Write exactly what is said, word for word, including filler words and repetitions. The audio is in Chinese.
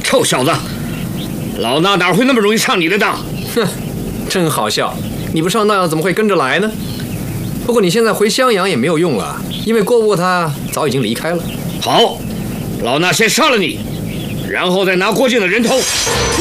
臭小子，老衲哪会那么容易上你的当？ 哼，真好笑！你不上当，怎么会跟着来呢？不过你现在回襄阳也没有用了，因为郭布他早已经离开了。 好，老衲先杀了你，然后再拿郭靖的人头。